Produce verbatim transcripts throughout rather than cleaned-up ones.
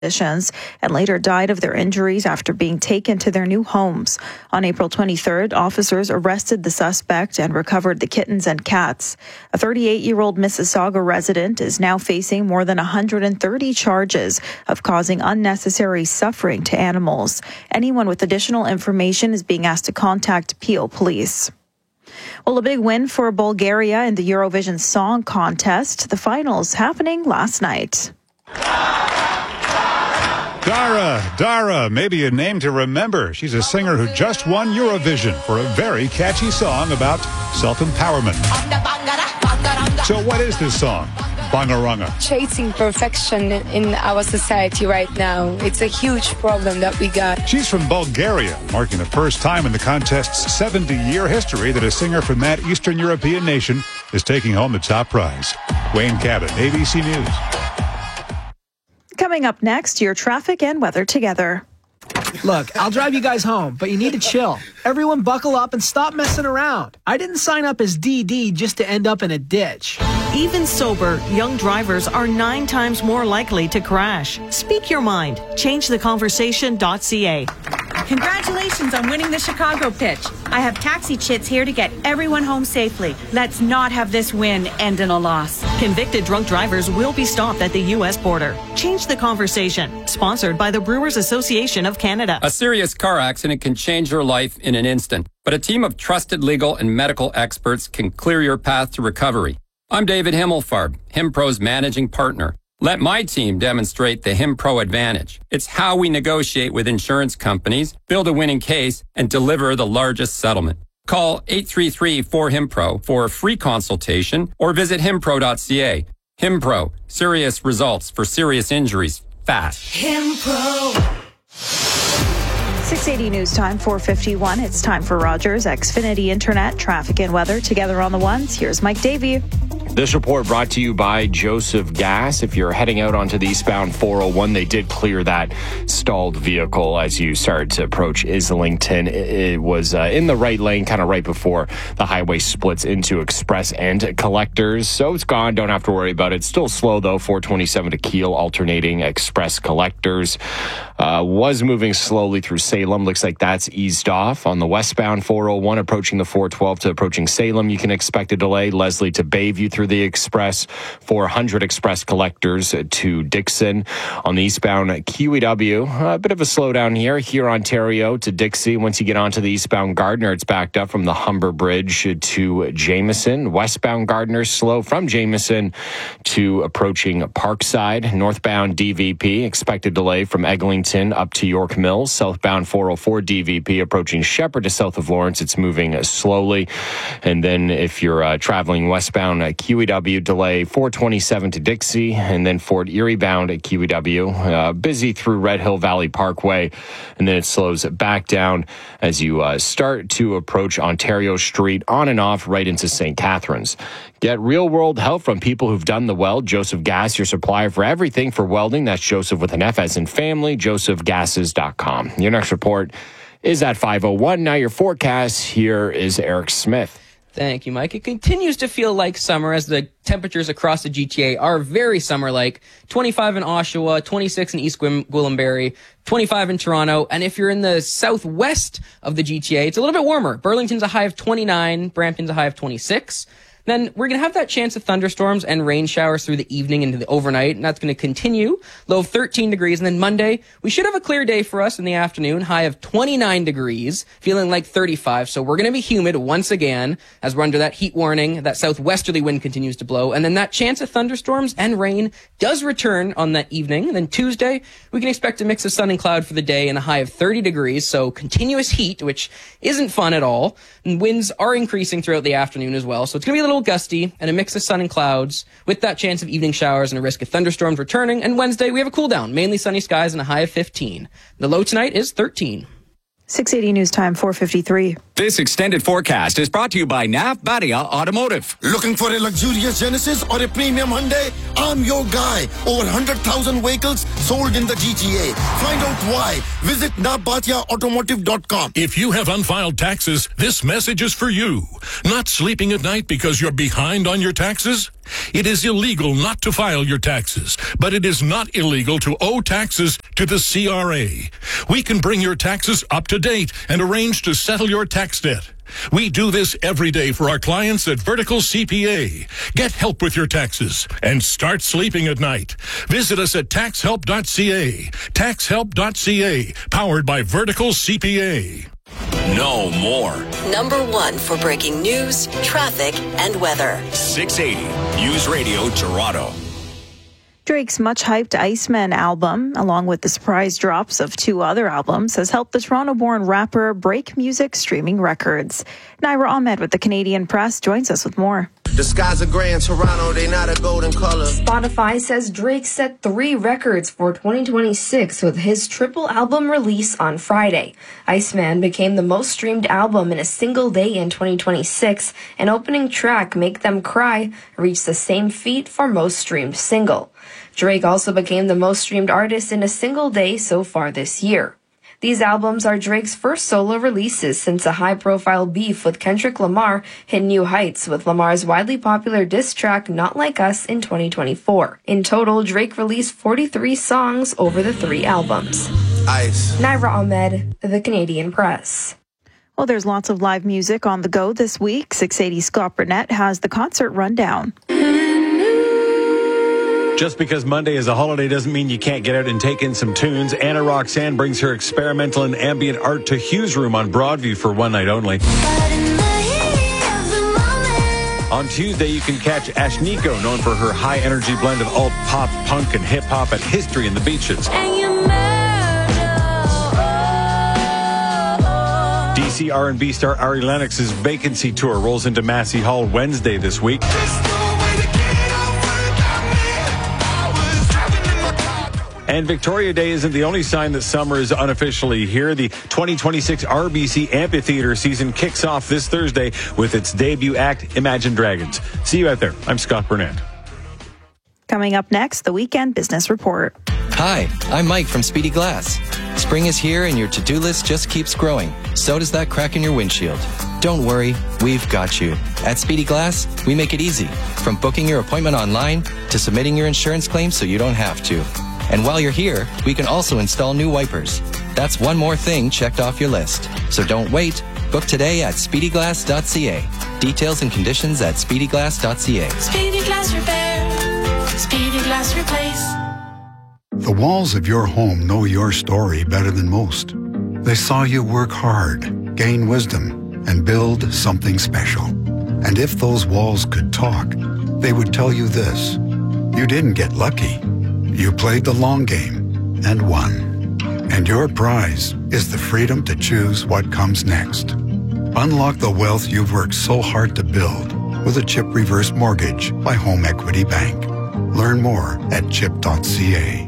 conditions and later died of their injuries after being taken to their new homes. On April twenty-third, officers arrested the suspect and recovered the kittens and cats. A thirty-eight-year-old Mississauga resident is now facing more than one hundred thirty charges of causing unnecessary suffering to animals. Anyone with additional information is being asked to contact Peel Police. Well, a big win for Bulgaria in the Eurovision Song Contest. The finals happening last night. Dara, Dara, maybe a name to remember. She's a singer who just won Eurovision for a very catchy song about self-empowerment. So what is this song? Bangaranga. Chasing perfection in our society right now. It's a huge problem that we got. She's from Bulgaria, marking the first time in the contest's seventy-year history that a singer from that Eastern European nation is taking home the top prize. Wayne Cabot, A B C News. Coming up next, your traffic and weather together. Look, I'll drive you guys home, but you need to chill. Everyone buckle up and stop messing around. I didn't sign up as D D just to end up in a ditch. Even sober, young drivers are nine times more likely to crash. Speak your mind. change the conversation dot c a. Congratulations on winning the Chicago pitch. I have taxi chits here to get everyone home safely. Let's not have this win end in a loss. Convicted drunk drivers will be stopped at the U S border. Change the conversation. Sponsored by the Brewers Association of Canada. A serious car accident can change your life in an instant, but a team of trusted legal and medical experts can clear your path to recovery. I'm David Himmelfarb, HimPro's managing partner. Let my team demonstrate the HimPro advantage. It's how we negotiate with insurance companies, build a winning case, and deliver the largest settlement. Call eight three three four HimPro for a free consultation or visit himpro dot c a. HimPro, serious results for serious injuries, fast. HimPro. six eighty News Time, four fifty-one. It's time for Rogers Xfinity Internet, traffic and weather together on the ones. Here's Mike Davey. This report brought to you by Joseph Gas. If you're heading out onto the eastbound four oh one, they did clear that stalled vehicle as you started to approach Islington. It was uh, in the right lane, kind of right before the highway splits into express and collectors. So it's gone. Don't have to worry about it. Still slow, though. four twenty-seven to Kiel, alternating express collectors. Uh, was moving slowly through Salem. Looks like that's eased off. On the westbound four oh one, approaching the four twelve to approaching Salem, you can expect a delay. Leslie to Bayview through the express, four hundred express collectors to Dixon. On the eastbound Q E W, a bit of a slowdown here. Here, Ontario to Dixie. Once you get onto the eastbound Gardner, it's backed up from the Humber Bridge to Jameson. Westbound Gardner, slow from Jameson to approaching Parkside. Northbound D V P, expected delay from Eglinton up to York Mills. Southbound four oh four D V P approaching Shepherd to south of Lawrence. It's moving slowly. And then if you're uh, traveling westbound uh, Q E W, delay four twenty-seven to Dixie, and then Fort Erie bound at Q E W. Uh, busy through Red Hill Valley Parkway, and then it slows back down as you uh, start to approach Ontario Street, on and off right into Saint Catharines. Get real-world help from people who've done the weld. Joseph Gas, your supplier for everything for welding. That's Joseph with an F as in family, joseph gases dot com. Your next report is at five oh one. Now your forecast, here is Eric Smith. Thank you, Mike. It continues to feel like summer as the temperatures across the G T A are very summer-like. twenty-five in Oshawa, twenty-six in East Gwillimbury, twenty-five in Toronto. And if you're in the southwest of the G T A, it's a little bit warmer. Burlington's a high of twenty-nine, Brampton's a high of twenty-six. Then we're going to have that chance of thunderstorms and rain showers through the evening into the overnight, and that's going to continue. Low of thirteen degrees, and then Monday, we should have a clear day for us in the afternoon, high of twenty-nine degrees, feeling like thirty-five, so we're going to be humid once again as we're under that heat warning. That southwesterly wind continues to blow, and then that chance of thunderstorms and rain does return on that evening. And then Tuesday, we can expect a mix of sun and cloud for the day and a high of thirty degrees, so continuous heat, which isn't fun at all. And winds are increasing throughout the afternoon as well, so it's going to be a little gusty and a mix of sun and clouds with that chance of evening showers and a risk of thunderstorms returning. And Wednesday, we have a cool down, mainly sunny skies and a high of fifteen. The low tonight is thirteen. six eighty News Time, four fifty-three. This extended forecast is brought to you by Navbadia Automotive. Looking for a luxurious Genesis or a premium Hyundai? I'm your guy. Over one hundred thousand vehicles sold in the G T A. Find out why. Visit navbadia automotive dot com. If you have unfiled taxes, this message is for you. Not sleeping at night because you're behind on your taxes? It is illegal not to file your taxes, but it is not illegal to owe taxes to the C R A. We can bring your taxes up to date and arrange to settle your tax debt. We do this every day for our clients at Vertical C P A. Get help with your taxes and start sleeping at night. Visit us at tax help dot c a. tax help dot c a, powered by Vertical C P A. Know more. Number one for breaking news, traffic, and weather. six eighty News Radio Toronto. Drake's much-hyped Iceman album, along with the surprise drops of two other albums, has helped the Toronto-born rapper break music streaming records. Naira Ahmed with the Canadian Press joins us with more. The skies are gray in Toronto, they not a golden color. Spotify says Drake set three records for twenty twenty-six with his triple album release on Friday. Iceman became the most streamed album in a single day in twenty twenty-six, and opening track Make Them Cry reached the same feat for most streamed single. Drake also became the most streamed artist in a single day so far this year. These albums are Drake's first solo releases since a high-profile beef with Kendrick Lamar hit new heights with Lamar's widely popular diss track Not Like Us in twenty twenty-four. In total, Drake released forty-three songs over the three albums. Ice. Naira Ahmed, The Canadian Press. Well, there's lots of live music on the go this week. six eighty Scott Burnett has the concert rundown. Just because Monday is a holiday doesn't mean you can't get out and take in some tunes. Anna Roxanne brings her experimental and ambient art to Hughes Room on Broadview for one night only. On Tuesday, you can catch Ashniko, known for her high-energy blend of alt pop, punk, and hip-hop at History in the Beaches. D C R and B star Ari Lennox's Vacancy Tour rolls into Massey Hall Wednesday this week. And Victoria Day isn't the only sign that summer is unofficially here. The twenty twenty-six R B C Amphitheatre season kicks off this Thursday with its debut act, Imagine Dragons. See you out there. I'm Scott Burnett. Coming up next, the Weekend Business Report. Hi, I'm Mike from Speedy Glass. Spring is here and your to-do list just keeps growing. So does that crack in your windshield. Don't worry, we've got you. At Speedy Glass, we make it easy. From booking your appointment online to submitting your insurance claim so you don't have to. And while you're here, we can also install new wipers. That's one more thing checked off your list. So don't wait. Book today at speedy glass dot c a. Details and conditions at speedy glass dot c a. Speedy Glass Repair. Speedy Glass Replace. The walls of your home know your story better than most. They saw you work hard, gain wisdom, and build something special. And if those walls could talk, they would tell you this. You didn't get lucky. You played the long game and won. And your prize is the freedom to choose what comes next. Unlock the wealth you've worked so hard to build with a CHIP reverse mortgage by Home Equity Bank. Learn more at chip dot c a.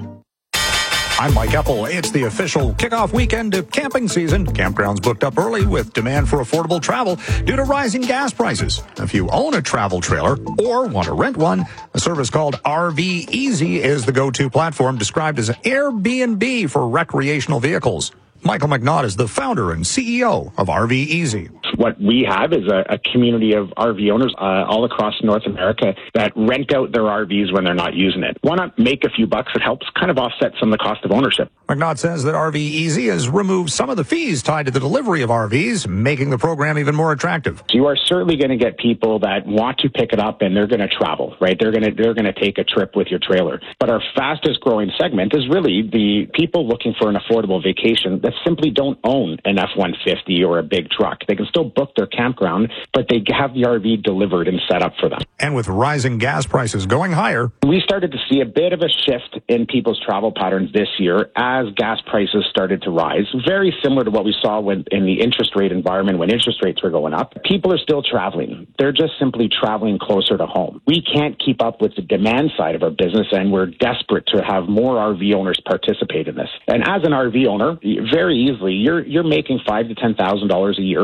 I'm Mike Epple. It's the official kickoff weekend of camping season. Campgrounds booked up early with demand for affordable travel due to rising gas prices. If you own a travel trailer or want to rent one, a service called R V Easy is the go-to platform described as an Airbnb for recreational vehicles. Michael McNaught is the founder and C E O of R V Easy. What we have is a, a community of R V owners uh, all across North America that rent out their R Vs when they're not using it. Why not make a few bucks? It helps kind of offset some of the cost of ownership. McNaught says that R V Easy has removed some of the fees tied to the delivery of R Vs, making the program even more attractive. You are certainly going to get people that want to pick it up and they're going to travel, right? They're going to they're going to take a trip with your trailer. But our fastest growing segment is really the people looking for an affordable vacation that simply don't own an F one fifty or a big truck. They can still book their campground, but they have the R V delivered and set up for them. And with rising gas prices going higher, we started to see a bit of a shift in people's travel patterns this year as gas prices started to rise. Very similar to what we saw when in the interest rate environment when interest rates were going up. People are still traveling. They're just simply traveling closer to home. We can't keep up with the demand side of our business, and we're desperate to have more R V owners participate in this. And as an R V owner, very easily, you're you're making five to ten thousand dollars a year off your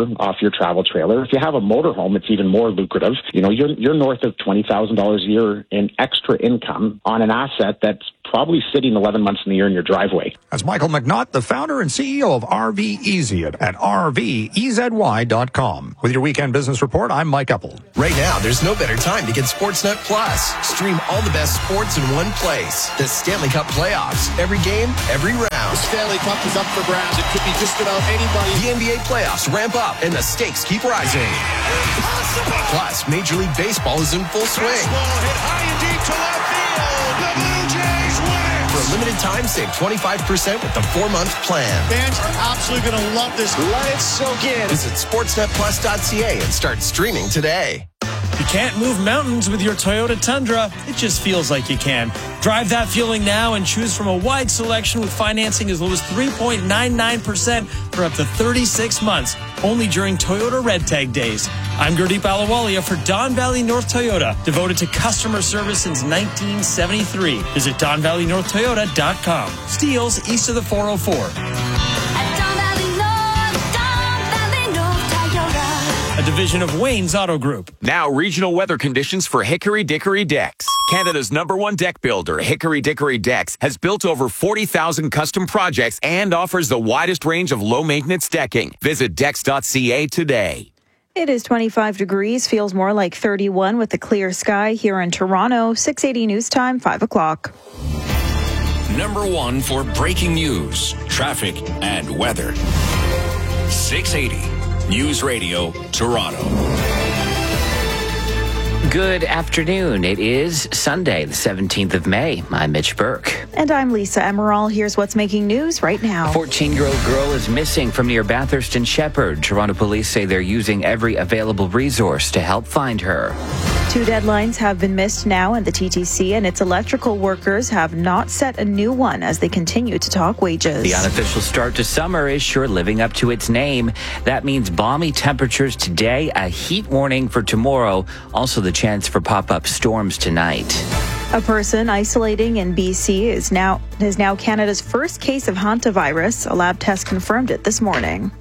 your travel trailer. If you have a motorhome, it's even more lucrative. You know, you're you're north of twenty thousand dollars a year in extra income on an asset that's probably sitting eleven months in the year in your driveway. That's Michael McNaught, the founder and C E O of R V Easy at, at R V E Z Y dot com. With your weekend business report, I'm Mike Epple. Right now, there's no better time to get Sportsnet Plus. Stream all the best sports in one place. The Stanley Cup playoffs. Every game, every round. The Stanley Cup is up for grabs. It could be just about anybody. The N B A playoffs ramp up and the stakes keep rising. Impossible. Plus, Major League Baseball is in full swing. Baseball hit high and deep to left field. The Blue Jays win. For a limited time, save twenty-five percent with the four-month plan. Fans are absolutely going to love this. Let it soak in. Visit sportsnet plus dot c a and start streaming today. You can't move mountains with your Toyota Tundra. It just feels like you can. Drive that feeling now and choose from a wide selection with financing as low as three point nine nine percent for up to thirty-six months, only during Toyota Red Tag Days. I'm Gurdeep Ahluwalia for Don Valley North Toyota, devoted to customer service since nineteen seventy-three. Visit don valley north toyota dot com. Steeles east of the four oh four. A division of Wayne's Auto Group. Now, regional weather conditions for Hickory Dickory Decks. Canada's number one deck builder, Hickory Dickory Decks, has built over forty thousand custom projects and offers the widest range of low-maintenance decking. Visit decks dot c a today. It is twenty-five degrees, feels more like thirty-one with a clear sky here in Toronto. six eighty News Time, five o'clock. Number one for breaking news, traffic, and weather. six eighty News Radio, Toronto. Good afternoon. It is Sunday, the seventeenth of May. I'm Mitch Burke. And I'm Lisa Emerald. Here's what's making news right now. A fourteen-year-old girl is missing from near Bathurst and Shepherd. Toronto police say they're using every available resource to help find her. Two deadlines have been missed now, and the T T C and its electrical workers have not set a new one as they continue to talk wages. The unofficial start to summer is sure living up to its name. That means balmy temperatures today, a heat warning for tomorrow, also the chance for pop-up storms tonight. A person isolating in B C is now is now Canada's first case of hantavirus. A lab test confirmed it this morning.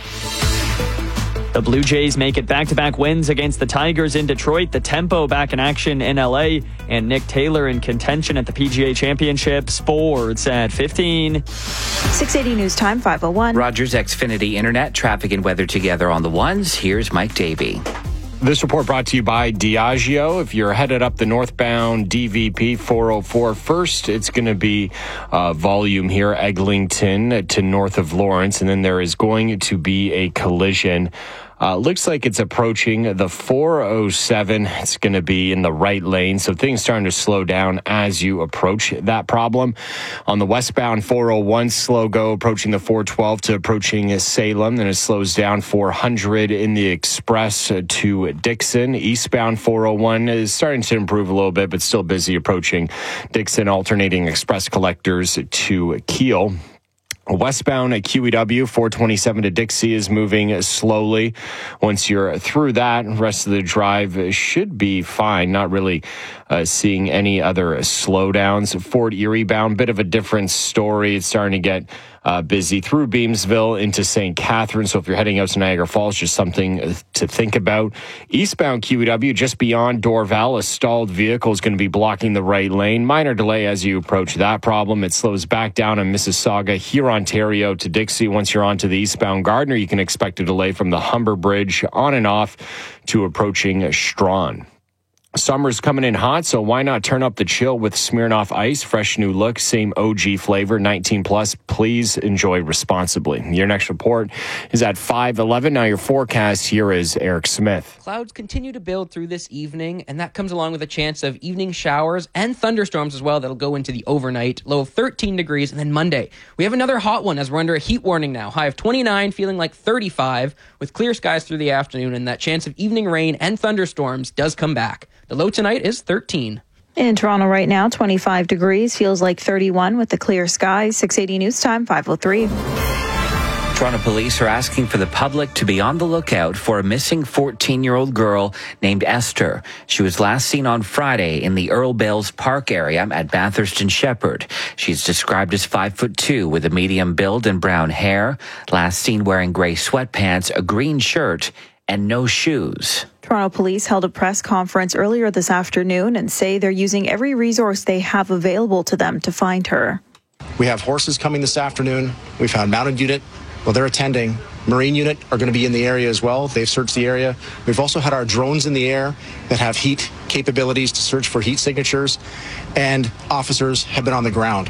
The Blue Jays make it back-to-back wins against the Tigers in Detroit. The Tempo back in action in L A. And Nick Taylor in contention at the P G A Championship. Sports at fifteen. six eighty News Time, five oh one. Rogers Xfinity Internet, traffic and weather together on the ones. Here's Mike Davey. This report brought to you by Diageo. If you're headed up the northbound D V P four oh four first, it's going to be uh, volume here, Eglinton to north of Lawrence, and then there is going to be a collision. Uh, looks like it's approaching the four oh seven. It's going to be in the right lane, so things starting to slow down as you approach that problem. On the westbound four oh one, slow go approaching the four twelve to approaching Salem. Then it slows down four hundred in the express to Dixon. Eastbound four oh one is starting to improve a little bit, but still busy approaching Dixon, alternating express collectors to Kiel. Westbound at Q E W, four twenty-seven to Dixie is moving slowly. Once you're through that, the rest of the drive should be fine. Not really uh, seeing any other slowdowns. Fort Erie bound, bit of a different story. It's starting to get uh, busy through Beamsville into Saint Catharines. So if you're heading out to Niagara Falls, just something to think about. Eastbound Q E W, just beyond Dorval, a stalled vehicle is going to be blocking the right lane. Minor delay as you approach that problem. It slows back down in Mississauga, here Ontario to Dixie. Once you're onto the eastbound Gardner, you can expect a delay from the Humber Bridge on and off to approaching Strawn. Summer's coming in hot, so why not turn up the chill with Smirnoff Ice? Fresh new look, same O G flavor, nineteen plus. Please enjoy responsibly. Your next report is at five eleven. Now your forecast here is Eric Smith. Clouds continue to build through this evening, and that comes along with a chance of evening showers and thunderstorms as well that'll go into the overnight. Low of thirteen degrees, and then Monday. We have another hot one as we're under a heat warning now. High of twenty-nine, feeling like thirty-five, with clear skies through the afternoon, and that chance of evening rain and thunderstorms does come back. The low tonight is thirteen. In Toronto right now, twenty-five degrees, feels like thirty-one with the clear skies. six eighty News Time, five oh three. Toronto police are asking for the public to be on the lookout for a missing fourteen-year-old girl named Esther. She was last seen on Friday in the Earl Bales Park area at Bathurst and Shepherd. She's described as five foot two with a medium build and brown hair. Last seen wearing gray sweatpants, a green shirt, and no shoes. Toronto police held a press conference earlier this afternoon and say they're using every resource they have available to them to find her. We have horses coming this afternoon. We found mounted unit. Well, they're attending. Marine unit are going to be in the area as well. They've searched the area. We've also had our drones in the air that have heat capabilities to search for heat signatures, and officers have been on the ground.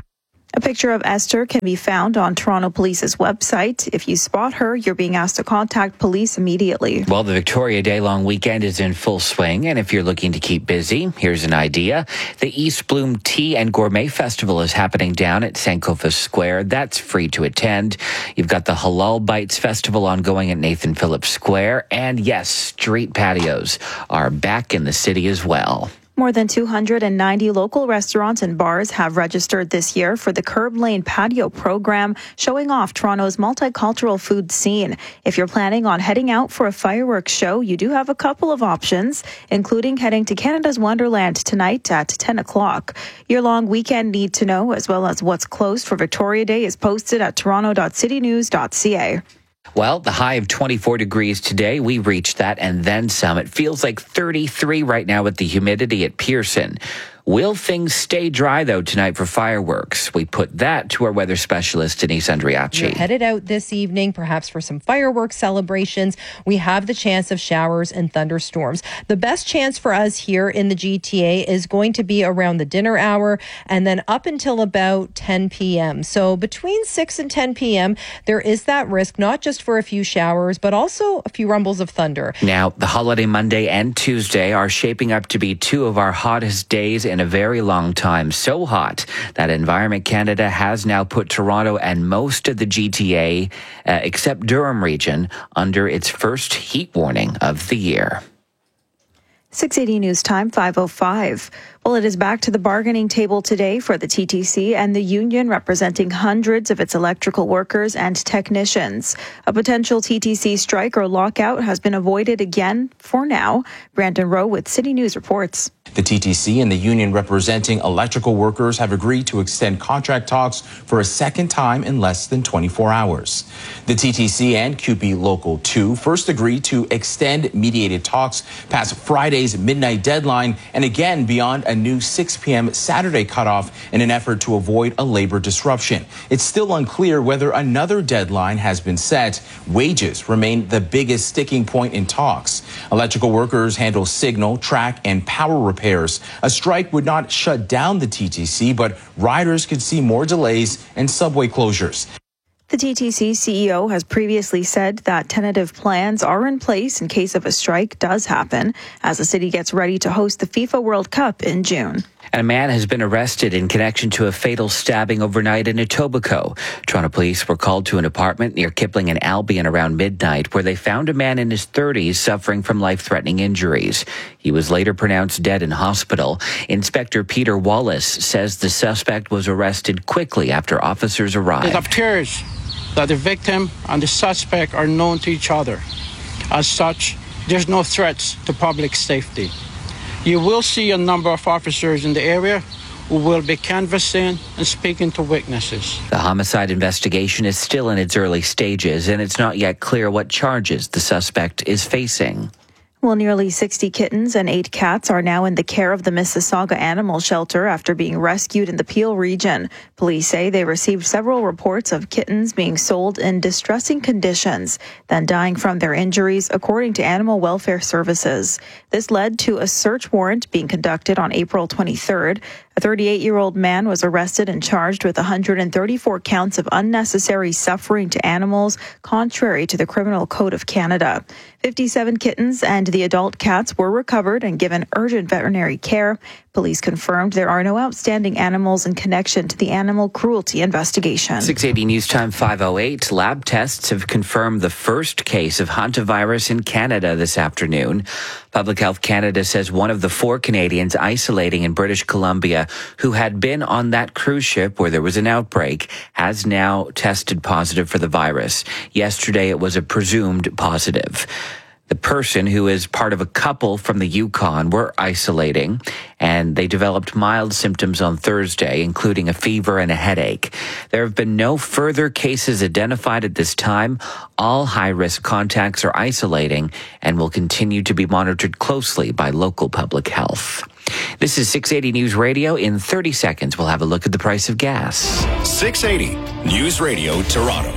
A picture of Esther can be found on Toronto Police's website. If you spot her, you're being asked to contact police immediately. Well, the Victoria Day long weekend is in full swing, and if you're looking to keep busy, here's an idea. The East Bloom Tea and Gourmet Festival is happening down at Sankofa Square. That's free to attend. You've got the Halal Bites Festival ongoing at Nathan Phillips Square, and yes, street patios are back in the city as well. More than two hundred ninety local restaurants and bars have registered this year for the Curb Lane Patio program, showing off Toronto's multicultural food scene. If you're planning on heading out for a fireworks show, you do have a couple of options, including heading to Canada's Wonderland tonight at ten o'clock. Year-long weekend need to know, as well as what's closed for Victoria Day, is posted at toronto dot city news dot c a. Well, the high of twenty-four degrees today. We reached that and then some. It feels like thirty-three right now with the humidity at Pearson. Will things stay dry, though, tonight for fireworks? We put that to our weather specialist, Denise Andriachi. You're headed out this evening, perhaps for some fireworks celebrations. We have the chance of showers and thunderstorms. The best chance for us here in the G T A is going to be around the dinner hour and then up until about ten p.m. So between six and ten p.m., there is that risk, not just for a few showers, but also a few rumbles of thunder. Now, the holiday Monday and Tuesday are shaping up to be two of our hottest days in a very long time. So hot that Environment Canada has now put Toronto and most of the G T A, uh, except Durham region, under its first heat warning of the year. six eighty News Time, five oh five. Well, it is back to the bargaining table today for the T T C and the union representing hundreds of its electrical workers and technicians. A potential T T C strike or lockout has been avoided again for now. Brandon Rowe with City News reports. The T T C and the union representing electrical workers have agreed to extend contract talks for a second time in less than twenty-four hours. The T T C and C U P E Local two first agreed to extend mediated talks past Friday's midnight deadline and again beyond a new six p.m. Saturday cutoff in an effort to avoid a labor disruption. It's still unclear whether another deadline has been set. Wages remain the biggest sticking point in talks. Electrical workers handle signal, track, and power repairs. A strike would not shut down the T T C, but riders could see more delays and subway closures. The T T C C E O has previously said that tentative plans are in place in case of a strike does happen, as the city gets ready to host the FIFA World Cup in June. And a man has been arrested in connection to a fatal stabbing overnight in Etobicoke. Toronto police were called to an apartment near Kipling and Albion around midnight, where they found a man in his thirties suffering from life-threatening injuries. He was later pronounced dead in hospital. Inspector Peter Wallace says the suspect was arrested quickly after officers arrived. It appears that the victim and the suspect are known to each other. As such, there's no threats to public safety. You will see a number of officers in the area who will be canvassing and speaking to witnesses. The homicide investigation is still in its early stages, and it's not yet clear what charges the suspect is facing. Well, nearly sixty kittens and eight cats are now in the care of the Mississauga Animal Shelter after being rescued in the Peel region. Police say they received several reports of kittens being sold in distressing conditions, then dying from their injuries, according to Animal Welfare Services. This led to a search warrant being conducted on April twenty-third. A thirty-eight-year-old man was arrested and charged with one hundred thirty-four counts of unnecessary suffering to animals, contrary to the Criminal Code of Canada. fifty-seven kittens and the adult cats were recovered and given urgent veterinary care. Police confirmed there are no outstanding animals in connection to the animal cruelty investigation. six eighty News Time five oh eight. Lab tests have confirmed the first case of hantavirus in Canada this afternoon. Public Health Canada says one of the four Canadians isolating in British Columbia who had been on that cruise ship where there was an outbreak, has now tested positive for the virus. Yesterday, it was a presumed positive. The person, who is part of a couple from the Yukon, were isolating, and they developed mild symptoms on Thursday, including a fever and a headache. There have been no further cases identified at this time. All high-risk contacts are isolating and will continue to be monitored closely by local public health. This is six eighty News Radio. In thirty seconds, we'll have a look at the price of gas. six eighty News Radio Toronto.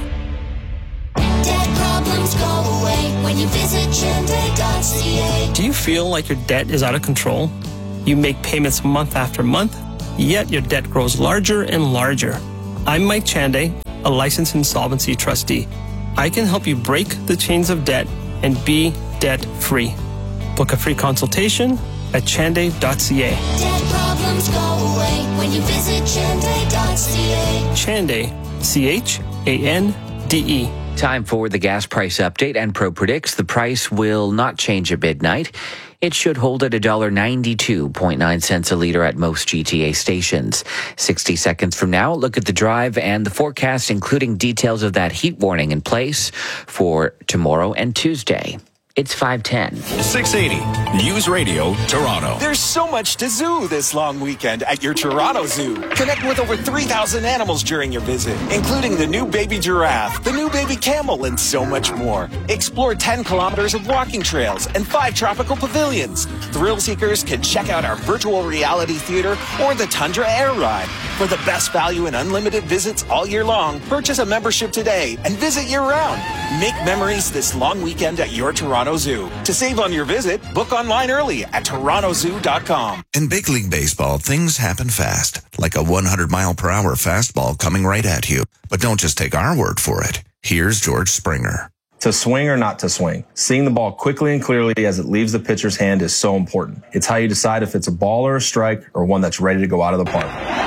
Problems go away when you visit Chanday dot c a. Do you feel like your debt is out of control? You make payments month after month, yet your debt grows larger and larger. I'm Mike Chanday, a licensed insolvency trustee. I can help you break the chains of debt and be debt-free. Book a free consultation at Chanday dot c a. Debt problems go away when you visit Chanday dot c a. Chanday, C H A N D E. Time for the gas price update, and Pro predicts the price will not change at midnight. It should hold at one dollar ninety-two point nine cents a litre at most G T A stations. sixty seconds from now, look at the drive and the forecast, including details of that heat warning in place for tomorrow and Tuesday. It's five ten. six eighty News Radio Toronto. There's so much to zoo this long weekend at your Toronto Zoo. Connect with over three thousand animals during your visit, including the new baby giraffe, the new baby camel, and so much more. Explore ten kilometers of walking trails and five tropical pavilions. Thrill seekers can check out our virtual reality theater or the Tundra Air Ride. For the best value and unlimited visits all year long, purchase a membership today and visit year-round. Make memories this long weekend at your Toronto Zoo. To save on your visit, book online early at toronto zoo dot com. In big league baseball, things happen fast, like a one hundred mile per hour fastball coming right at you. But don't just take our word for it. Here's George Springer. To swing or not to swing, seeing the ball quickly and clearly as it leaves the pitcher's hand is so important. It's how you decide if it's a ball or a strike or one that's ready to go out of the park.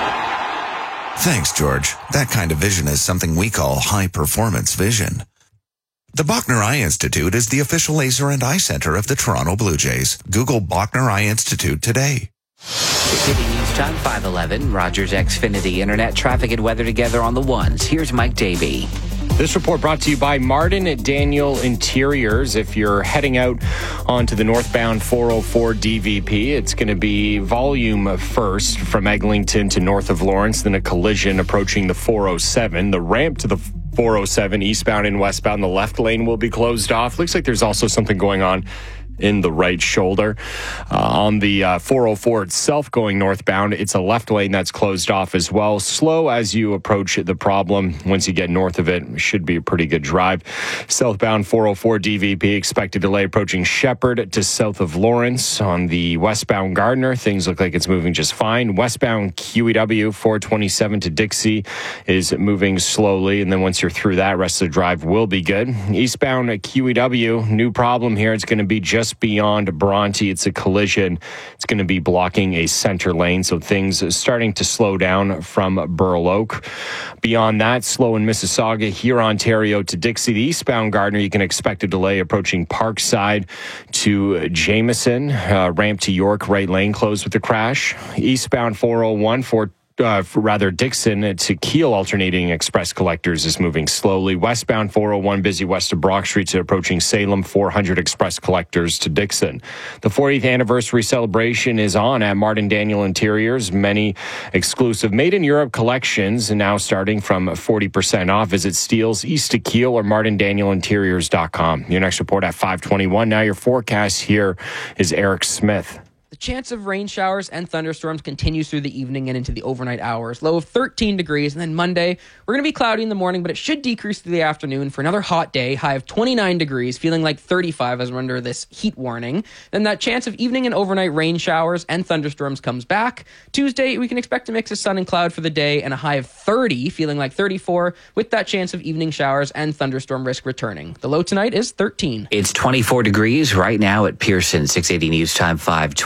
Thanks, George. That kind of vision is something we call high-performance vision. The Bachner Eye Institute is the official laser and eye center of the Toronto Blue Jays. Google Bachner Eye Institute today. City News Time, five eleven. Rogers Xfinity Internet, traffic and weather together on the ones. Here's Mike Davey. This report brought to you by Martin Daniel Interiors. If you're heading out onto the northbound four oh four D V P, it's going to be volume first from Eglinton to north of Lawrence, then a collision approaching the four oh seven. The ramp to the four oh seven eastbound and westbound, the left lane will be closed off. Looks like there's also something going on in the right shoulder. Uh, on the uh, four oh four itself going northbound, it's a left lane that's closed off as well. Slow as you approach the problem. Once you get north of it, it should be a pretty good drive. Southbound four oh four D V P, expected delay approaching Shepherd to south of Lawrence. On the westbound Gardner, things look like it's moving just fine. Westbound Q E W four twenty-seven to Dixie is moving slowly, and then once you're through that, rest of the drive will be good. Eastbound Q E W, new problem here. It's going to be just beyond Bronte. It's a collision. It's going to be blocking a center lane, so things starting to slow down from Burl Oak. Beyond that, slow in Mississauga, here Ontario to Dixie. The eastbound Gardner, you can expect a delay approaching Parkside to Jameson. Uh, ramp to York, right lane closed with the crash. Eastbound four oh one, four Uh, rather, Dixon to Kiel alternating express collectors is moving slowly. Westbound four oh one busy west of Brock Street to approaching Salem, four hundred express collectors to Dixon. The fortieth anniversary celebration is on at Martin Daniel Interiors. Many exclusive made in Europe collections now starting from forty percent off. Visit Steeles East to Kiel or martin daniel interiors dot com. Your next report at five twenty-one. Now your forecast here is Eric Smith. The chance of rain showers and thunderstorms continues through the evening and into the overnight hours. Low of thirteen degrees. And then Monday, we're going to be cloudy in the morning, but it should decrease through the afternoon for another hot day. High of twenty-nine degrees, feeling like thirty-five as we're under this heat warning. Then that chance of evening and overnight rain showers and thunderstorms comes back. Tuesday, we can expect a mix of sun and cloud for the day and a high of thirty, feeling like thirty-four, with that chance of evening showers and thunderstorm risk returning. The low tonight is thirteen. It's twenty-four degrees right now at Pearson. six eighty News Time, five twelve.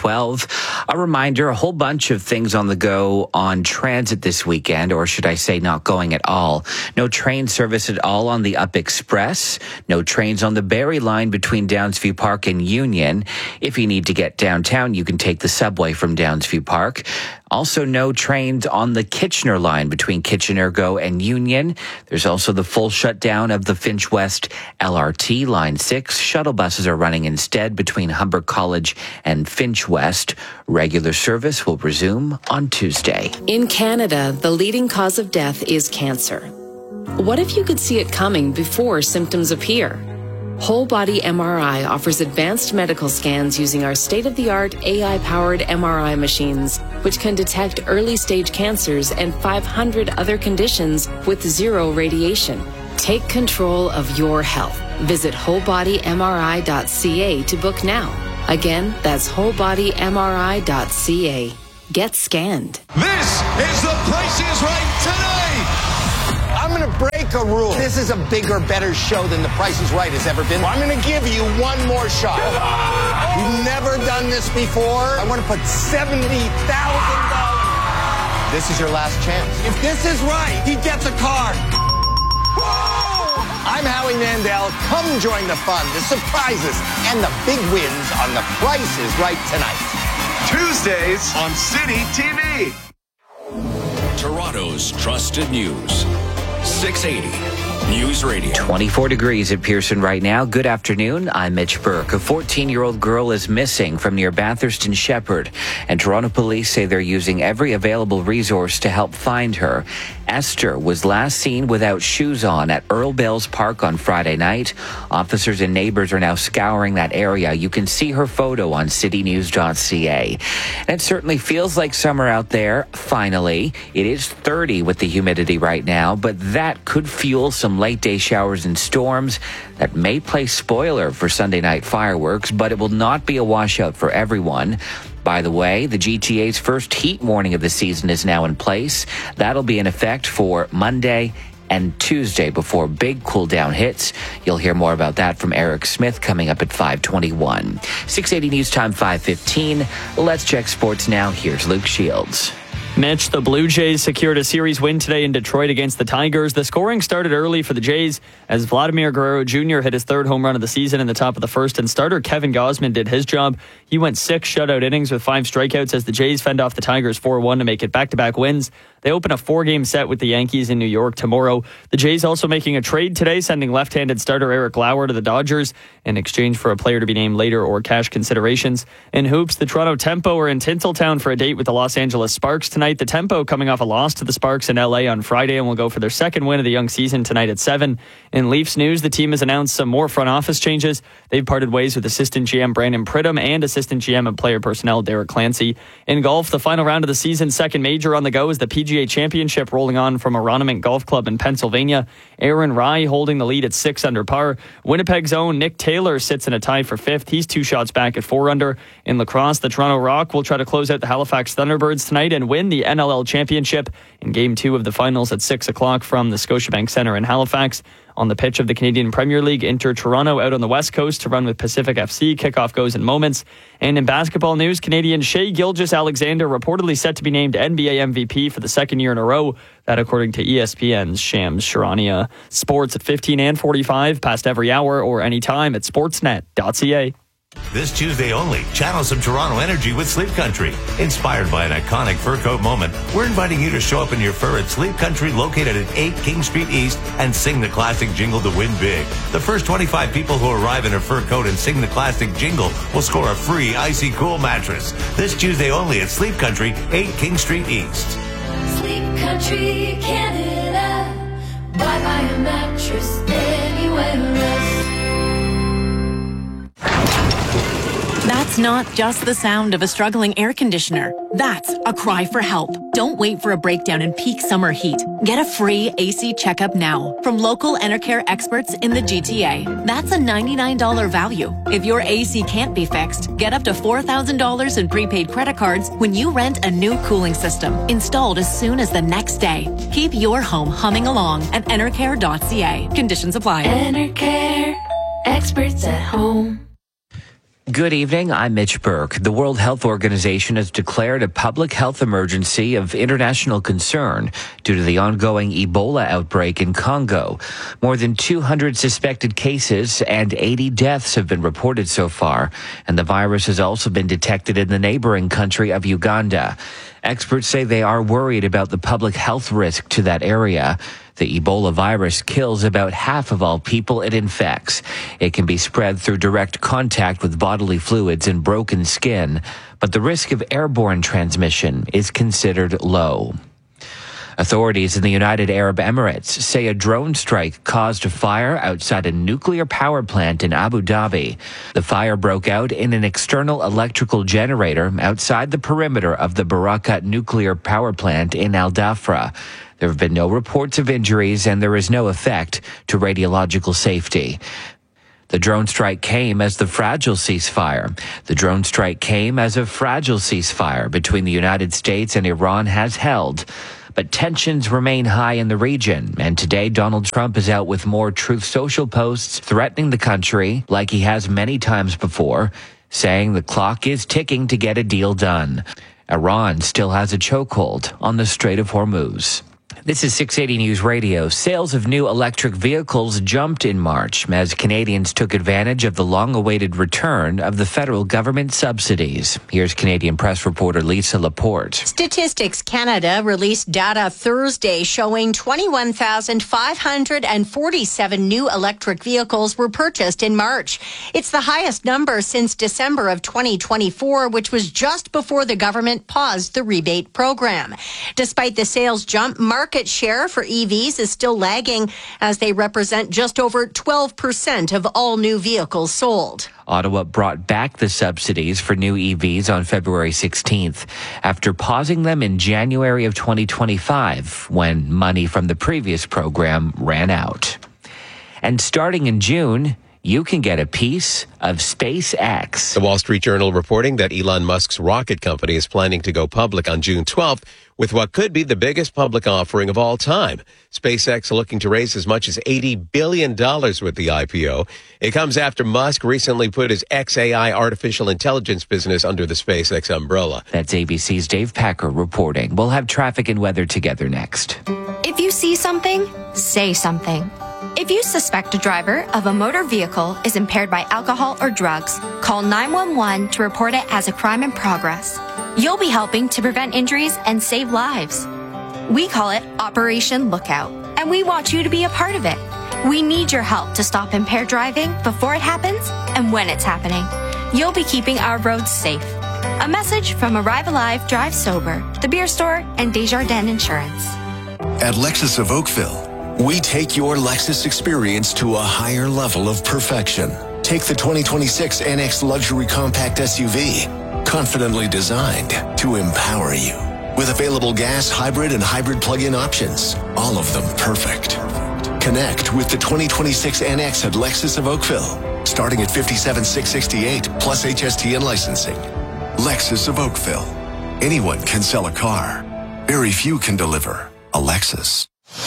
twelve. A reminder, a whole bunch of things on the go on transit this weekend, or should I say not going at all. No train service at all on the Up Express. No trains on the Barrie line between Downsview Park and Union. If you need to get downtown, you can take the subway from Downsview Park. Also, no trains on the Kitchener line between Kitchener-Go and Union. There's also the full shutdown of the Finch West L R T Line six. Shuttle buses are running instead between Humber College and Finch West. Regular service will resume on Tuesday. In Canada, the leading cause of death is cancer. What if you could see it coming before symptoms appear? Whole Body M R I offers advanced medical scans using our state-of-the-art A I-powered M R I machines, which can detect early-stage cancers and five hundred other conditions with zero radiation. Take control of your health. Visit whole body M R I dot C A to book now. Again, that's whole body M R I dot C A. Get scanned. This is The Price is Right tonight. I'm going to break a rule. This is a bigger, better show than The Price is Right has ever been. I'm going to give you one more shot. You've never done this before. I want to put seventy thousand dollars. This is your last chance. If this is right, he gets a car. I'm Howie Mandel. Come join the fun, the surprises, and the big wins on The Price is Right tonight. Tuesdays on City T V. Toronto's trusted news. six eighty News Radio. twenty-four degrees at Pearson right now. Good afternoon. I'm Mitch Burke. A fourteen-year-old girl is missing from near Bathurst and Shepherd, and Toronto police say they're using every available resource to help find her. Esther was last seen without shoes on at Earl Bells Park on Friday night. Officers and neighbors are now scouring that area. You can see her photo on city news dot c a. And it certainly feels like summer out there, finally. It is thirty with the humidity right now, but that could fuel some late day showers and storms that may play spoiler for Sunday night fireworks, but it will not be a washout for everyone. By the way, the G T A's first heat warning of the season is now in place. That'll be in effect for Monday and Tuesday before big cool down hits. You'll hear more about that from Eric Smith coming up at five twenty-one. six eighty News Time five fifteen. Let's check sports now. Here's Luke Shields. Mitch, the Blue Jays secured a series win today in Detroit against the Tigers. The scoring started early for the Jays as Vladimir Guerrero Junior hit his third home run of the season in the top of the first, and starter Kevin Gausman did his job. He went six shutout innings with five strikeouts as the Jays fend off the Tigers four one to make it back-to-back wins. They open a four-game set with the Yankees in New York tomorrow. The Jays also making a trade today, sending left-handed starter Eric Lauer to the Dodgers in exchange for a player to be named later or cash considerations. In hoops, the Toronto Tempo are in Tinseltown for a date with the Los Angeles Sparks tonight. The Tempo coming off a loss to the Sparks in L A on Friday and will go for their second win of the young season tonight at seven. In Leafs news, the team has announced some more front office changes. They've parted ways with assistant G M Brandon Pridham and assistant G M and player personnel Derek Clancy. In golf, the final round of the season's second major on the go is the P G A Championship rolling on from Aronimink Golf Club in Pennsylvania. Aaron Rai holding the lead at six under par. Winnipeg's own Nick Taylor sits in a tie for fifth. He's two shots back at four under. In lacrosse, the Toronto Rock will try to close out the Halifax Thunderbirds tonight and win the N L L Championship in Game two of the finals at six o'clock from the Scotiabank Centre in Halifax. On the pitch of the Canadian Premier League, Inter Toronto out on the West Coast to run with Pacific F C. Kickoff goes in moments. And in basketball news, Canadian Shai Gilgeous-Alexander reportedly set to be named N B A M V P for the second year in a row. That according to E S P N's Shams Charania. Sports at fifteen and forty-five, past every hour or anytime at sportsnet dot c a. This Tuesday only, channel some Toronto energy with Sleep Country. Inspired by an iconic fur coat moment, we're inviting you to show up in your fur at Sleep Country, located at eight King Street East, and sing the classic jingle to win big. The first twenty-five people who arrive in a fur coat and sing the classic jingle will score a free Icy Cool mattress. This Tuesday only at Sleep Country, eight King Street East. Sleep Country, Canada. Buy, buy a mattress anywhere else. That's not just the sound of a struggling air conditioner. That's a cry for help. Don't wait for a breakdown in peak summer heat. Get a free A C checkup now from local Enercare experts in the G T A. That's a ninety-nine dollars value. If your A C can't be fixed, get up to four thousand dollars in prepaid credit cards when you rent a new cooling system installed as soon as the next day. Keep your home humming along at enercare dot c a. Conditions apply. Enercare, experts at home. Good evening. I'm Mitch Burke. The World Health Organization has declared a public health emergency of international concern due to the ongoing Ebola outbreak in Congo. More than two hundred suspected cases and eighty deaths have been reported so far, and the virus has also been detected in the neighboring country of Uganda. Experts say they are worried about the public health risk to that area. The Ebola virus kills about half of all people it infects. It can be spread through direct contact with bodily fluids and broken skin, but the risk of airborne transmission is considered low. Authorities in the United Arab Emirates say a drone strike caused a fire outside a nuclear power plant in Abu Dhabi. The fire broke out in an external electrical generator outside the perimeter of the Barakat nuclear power plant in Al Dhafra. There have been no reports of injuries, and there is no effect to radiological safety. The drone strike came as the fragile ceasefire. The drone strike came as a fragile ceasefire between the United States and Iran has held. But tensions remain high in the region, and today Donald Trump is out with more Truth Social posts threatening the country, like he has many times before, saying the clock is ticking to get a deal done. Iran still has a chokehold on the Strait of Hormuz. This is six eighty News Radio. Sales of new electric vehicles jumped in March as Canadians took advantage of the long-awaited return of the federal government subsidies. Here's Canadian press reporter Lisa Laporte. Statistics Canada released data Thursday showing twenty-one thousand five hundred forty-seven new electric vehicles were purchased in March. It's the highest number since December of twenty twenty-four, which was just before the government paused the rebate program. Despite the sales jump, market Market share for E Vs is still lagging as they represent just over twelve percent of all new vehicles sold. Ottawa brought back the subsidies for new E Vs on February sixteenth after pausing them in January of twenty twenty-five when money from the previous program ran out. And starting in June, you can get a piece of SpaceX. The Wall Street Journal reporting that Elon Musk's rocket company is planning to go public on June twelfth with what could be the biggest public offering of all time. SpaceX looking to raise as much as eighty billion dollars with the I P O. It comes after Musk recently put his X A I artificial intelligence business under the SpaceX umbrella. That's A B C's Dave Packer reporting. We'll have traffic and weather together next. If you see something, say something. If you suspect a driver of a motor vehicle is impaired by alcohol or drugs, call nine one one to report it as a crime in progress. You'll be helping to prevent injuries and save lives. We call it Operation Lookout, and we want you to be a part of it. We need your help to stop impaired driving before it happens and when it's happening. You'll be keeping our roads safe. A message from Arrive Alive, Drive Sober, The Beer Store, and Desjardins Insurance. At Lexus of Oakville, we take your Lexus experience to a higher level of perfection. Take the twenty twenty-six N X Luxury Compact S U V, confidently designed to empower you. With available gas, hybrid, and hybrid plug-in options, all of them perfect. Connect with the twenty twenty-six N X at Lexus of Oakville, starting at fifty-seven thousand six hundred sixty-eight dollars plus H S T and licensing. Lexus of Oakville. Anyone can sell a car. Very few can deliver a Lexus.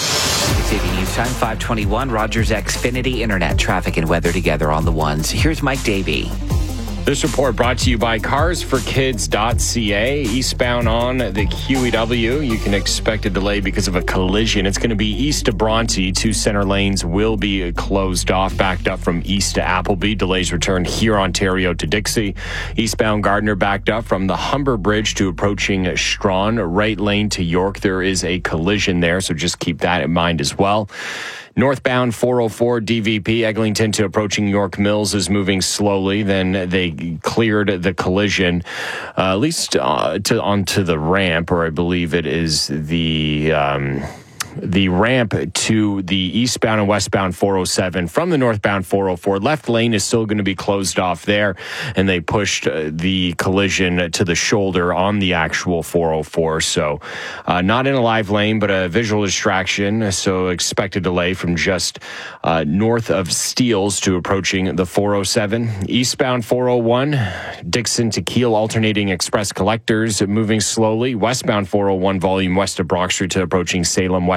six eighty News Time, five twenty-one. Rogers Xfinity Internet traffic and weather together on the ones. Here's Mike Davey. This report brought to you by cars for kids dot c a. Eastbound on the Q E W, you can expect a delay because of a collision. It's going to be east to Bronte. Two center lanes will be closed off, backed up from east to Appleby. Delays return here, Ontario to Dixie. Eastbound Gardner backed up from the Humber Bridge to approaching Strawn. Right lane to York, there is a collision there, so just keep that in mind as well. Northbound four oh four D V P, Eglinton to approaching York Mills is moving slowly. Then they cleared the collision, uh, at least uh, to onto the ramp, or I believe it is the... Um, the ramp to the eastbound and westbound four oh seven from the northbound four oh four. Left lane is still going to be closed off there, and they pushed uh, the collision to the shoulder on the actual four oh four. So uh, not in a live lane, but a visual distraction. So expect a delay from just uh, north of Steeles to approaching the four oh seven. Eastbound four oh one, Dixon to Kiel alternating express collectors moving slowly. Westbound four oh one volume west of Brock Street to approaching Salem West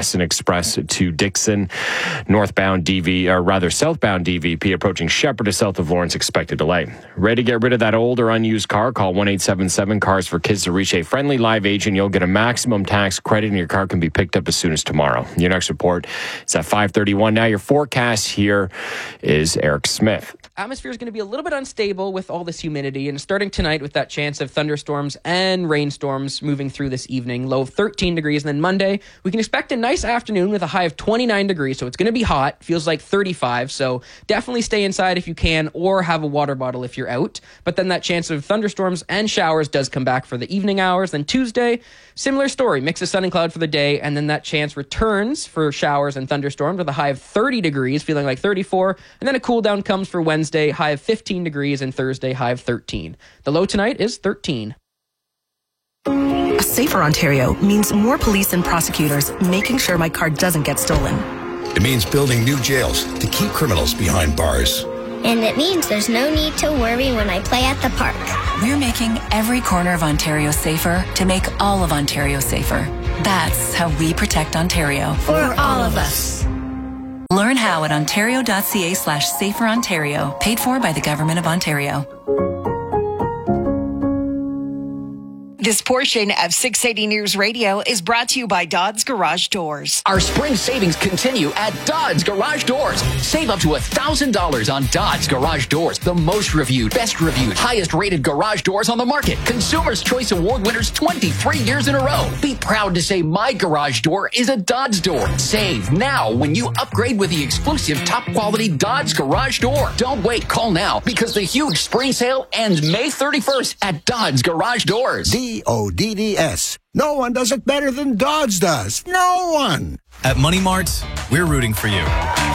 Weston Express to Dixon. Northbound D V, or rather southbound D V P approaching Shepherd to south of Lawrence, expected delay. Ready to get rid of that old or unused car? Call one eight seven seven Cars for Kids to reach a friendly live agent. You'll get a maximum tax credit and your car can be picked up as soon as tomorrow. Your next report is at five thirty-one. Now your forecast here is Eric Smith. Atmosphere is going to be a little bit unstable with all this humidity, and starting tonight with that chance of thunderstorms and rainstorms moving through this evening. Low of thirteen degrees, and then Monday we can expect a nice afternoon with a high of twenty-nine degrees, so it's going to be hot. Feels like thirty-five, so definitely stay inside if you can, or have a water bottle if you're out. But then that chance of thunderstorms and showers does come back for the evening hours. Then Tuesday, similar story, mix of sun and cloud for the day, and then that chance returns for showers and thunderstorms with a high of thirty degrees, feeling like thirty-four, and then a cool down comes for Wednesday, high of fifteen degrees, and Thursday, high of thirteen. The low tonight is thirteen. A safer Ontario means more police and prosecutors making sure my car doesn't get stolen. It means building new jails to keep criminals behind bars. And it means there's no need to worry when I play at the park. We're making every corner of Ontario safer to make all of Ontario safer. That's how we protect Ontario. For all of us. Learn how at ontario.ca slash safer Ontario. Paid for by the Government of Ontario. This portion of six eighty News Radio is brought to you by Dodds Garage Doors. Our spring savings continue at Dodds Garage Doors. Save up to one thousand dollars on Dodds Garage Doors. The most reviewed, best reviewed, highest rated garage doors on the market. Consumer's Choice Award winners twenty-three years in a row. Be proud to say my garage door is a Dodds door. Save now when you upgrade with the exclusive top quality Dodds Garage Door. Don't wait, call now because the huge spring sale ends May thirty-first at Dodds Garage Doors. D O D D S. No one does it better than Dodds does. No one. At Money Mart, we're rooting for you.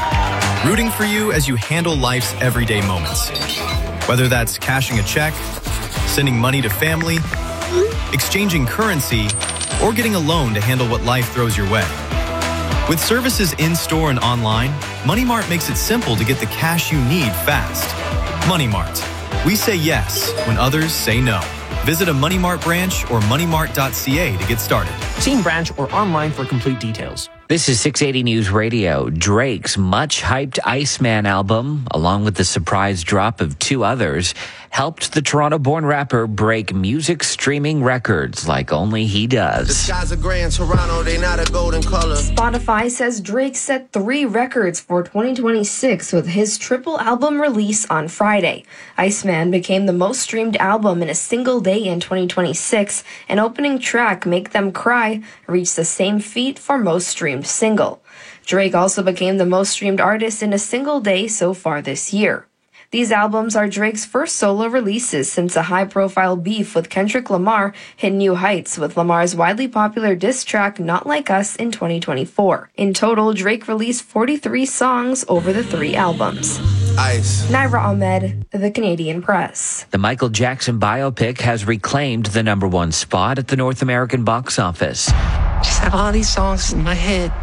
Rooting for you as you handle life's everyday moments. Whether that's cashing a check, sending money to family, exchanging currency, or getting a loan to handle what life throws your way. With services in-store and online, Money Mart makes it simple to get the cash you need fast. Money Mart. We say yes when others say no. Visit a Money Mart branch or money mart dot c a to get started. See branch or online for complete details. This is six eighty News Radio. Drake's much-hyped Iceman album, along with the surprise drop of two others, helped the Toronto-born rapper break music streaming records like only he does. The skies are gray in Toronto, they not a golden color. Spotify says Drake set three records for twenty twenty-six with his triple album release on Friday. Iceman became the most streamed album in a single day in twenty twenty-six, and opening track Make Them Cry reached the same feat for most streamed single. Drake also became the most streamed artist in a single day so far this year. These albums are Drake's first solo releases since a high-profile beef with Kendrick Lamar hit new heights with Lamar's widely popular diss track Not Like Us in twenty twenty-four. In total, Drake released forty-three songs over the three albums. Ice. Naira Ahmed, The Canadian Press. The Michael Jackson biopic has reclaimed the number one spot at the North American box office. Just have all these songs in my head.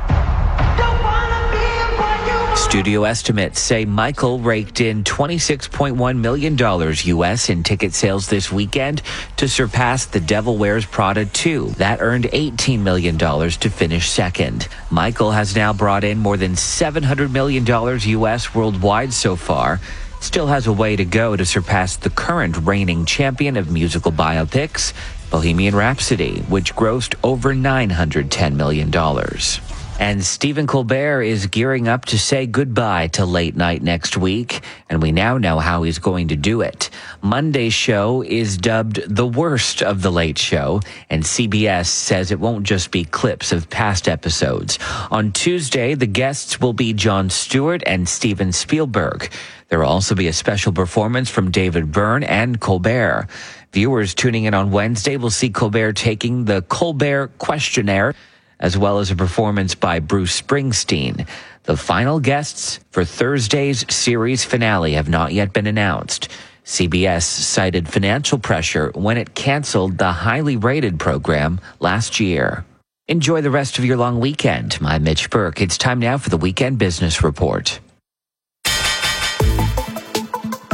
Studio estimates say Michael raked in twenty-six point one million dollars U S in ticket sales this weekend to surpass The Devil Wears Prada two. That earned eighteen million dollars to finish second. Michael has now brought in more than seven hundred million dollars U S worldwide so far. Still has a way to go to surpass the current reigning champion of musical biopics, Bohemian Rhapsody, which grossed over nine hundred ten million dollars. And Stephen Colbert is gearing up to say goodbye to late night next week, and we now know how he's going to do it. Monday's show is dubbed the worst of the Late Show, and C B S says it won't just be clips of past episodes. On Tuesday, the guests will be Jon Stewart and Steven Spielberg. There will also be a special performance from David Byrne and Colbert. Viewers tuning in on Wednesday will see Colbert taking the Colbert Questionnaire, as well as a performance by Bruce Springsteen. The final guests for Thursday's series finale have not yet been announced. C B S cited financial pressure when it canceled the highly rated program last year. Enjoy the rest of your long weekend. I'm Mitch Burke. It's time now for the Weekend Business Report.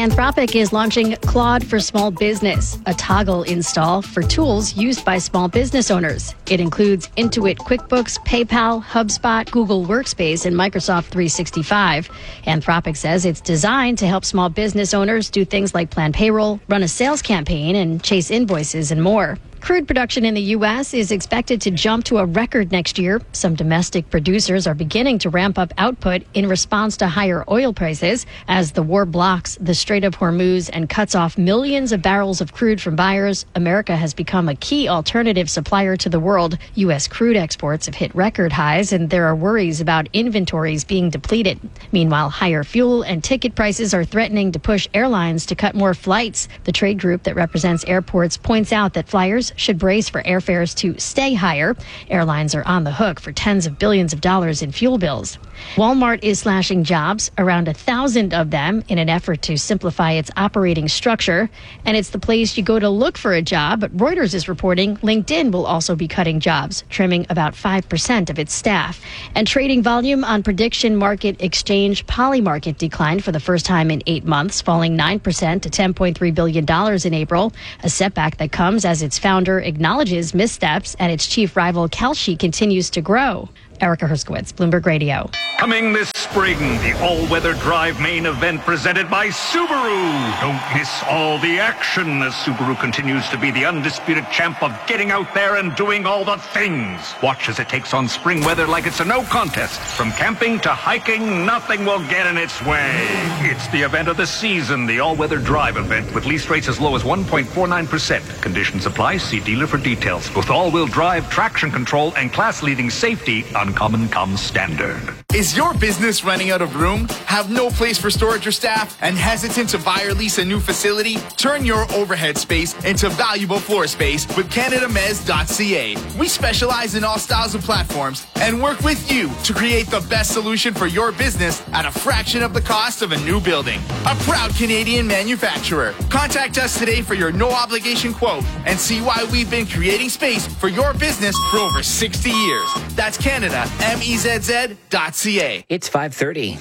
Anthropic is launching Claude for Small Business, a toggle install for tools used by small business owners. It includes Intuit QuickBooks, PayPal, HubSpot, Google Workspace, and Microsoft three sixty-five. Anthropic says it's designed to help small business owners do things like plan payroll, run a sales campaign, and chase invoices and more. Crude production in the U S is expected to jump to a record next year. Some domestic producers are beginning to ramp up output in response to higher oil prices as the war blocks the Strait of Hormuz and cuts off millions of barrels of crude from buyers. America has become a key alternative supplier to the world. U S crude exports have hit record highs, and there are worries about inventories being depleted. Meanwhile, higher fuel and ticket prices are threatening to push airlines to cut more flights. The trade group that represents airports points out that flyers should brace for airfares to stay higher. Airlines are on the hook for tens of billions of dollars in fuel bills. Walmart is slashing jobs, around a thousand of them, in an effort to simplify its operating structure. And it's the place you go to look for a job. But Reuters is reporting LinkedIn will also be cutting jobs, trimming about five percent of its staff. And trading volume on prediction market exchange Polymarket declined for the first time in eight months, falling nine percent to ten point three billion dollars in April, a setback that comes as its founder acknowledges missteps and its chief rival Kalshi continues to grow. Erica Herskowitz, Bloomberg Radio. Coming this spring, the all-weather drive main event presented by Subaru. Don't miss all the action as Subaru continues to be the undisputed champ of getting out there and doing all the things. Watch as it takes on spring weather like it's a no contest. From camping to hiking, nothing will get in its way. It's the event of the season, the all-weather drive event with lease rates as low as one point four nine percent. Conditions apply. See dealer for details. With all-wheel drive, traction control, and class-leading safety, Uncommon comes standard. Is your business running out of room? Have no place for storage or staff? And hesitant to buy or lease a new facility? Turn your overhead space into valuable floor space with Canada Mez dot C A. We specialize in all styles of platforms and work with you to create the best solution for your business at a fraction of the cost of a new building. A proud Canadian manufacturer. Contact us today for your no-obligation quote and see why we've been creating space for your business for over sixty years. That's Canada M E Z Z dot C A. It's five thirty.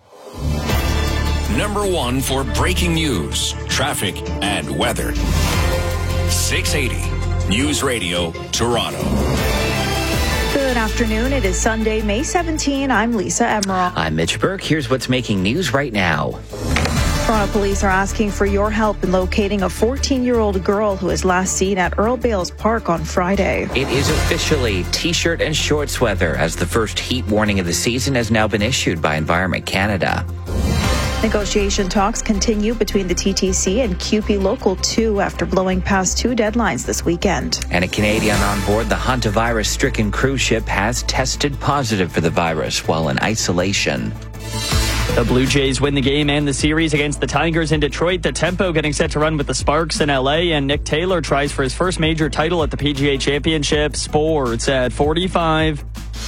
Number one for breaking news, traffic, and weather. six eighty News Radio, Toronto. Good afternoon. It is Sunday, May seventeenth. I'm Lisa Emerald. I'm Mitch Burke. Here's what's making news right now. Toronto police are asking for your help in locating a fourteen-year-old girl who was last seen at Earl Bales Park on Friday. It is officially T-shirt and shorts weather as the first heat warning of the season has now been issued by Environment Canada. Negotiation talks continue between the T T C and C U P E Local two after blowing past two deadlines this weekend. And a Canadian on board the hantavirus-stricken cruise ship has tested positive for the virus while in isolation. The Blue Jays win the game and the series against the Tigers in Detroit. The Tempo getting set to run with the Sparks in L A, and Nick Taylor tries for his first major title at the P G A Championship. Sports at forty-five.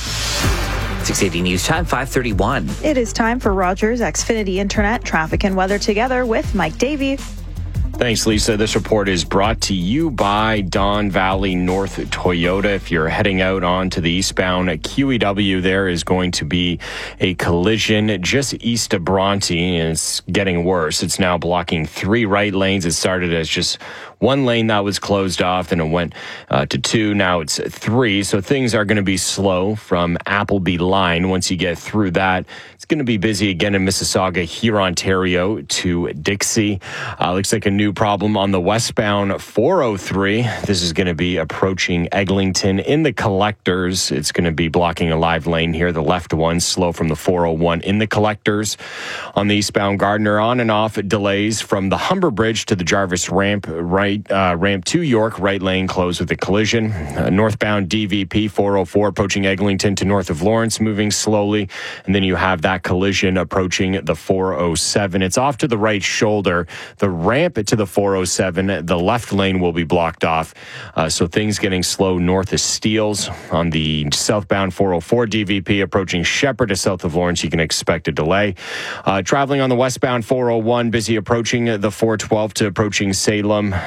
six eighty News Time, five thirty-one. It is time for Rogers Xfinity Internet traffic and weather together with Mike Davey. Thanks, Lisa. This report is brought to you by Don Valley North Toyota. If you're heading out onto the eastbound at Q E W, there is going to be a collision just east of Bronte, and it's getting worse. It's now blocking three right lanes. It started as just one lane that was closed off, and it went uh, to two. Now it's three. So things are going to be slow from Appleby Line. Once you get through that, it's going to be busy again in Mississauga, here, Ontario, to Dixie. Uh, looks like a new problem on the westbound four oh three. This is going to be approaching Eglinton in the collectors. It's going to be blocking a live lane here. The left one slow from the four oh one in the collectors. On the eastbound Gardner, on and off delays from the Humber Bridge to the Jarvis ramp, right uh, ramp to York, right lane closed with a collision. Uh, northbound D V P four oh four approaching Eglinton to north of Lawrence, moving slowly. And then you have that collision approaching the four oh seven. It's off to the right shoulder. The ramp to the four oh seven, the left lane will be blocked off. Uh, so things getting slow north of Steeles. On the southbound four oh four D V P approaching Shepherd to south of Lawrence, you can expect a delay. Uh, traveling on the westbound four oh one, busy approaching the four twelve to approaching Salem. Uh,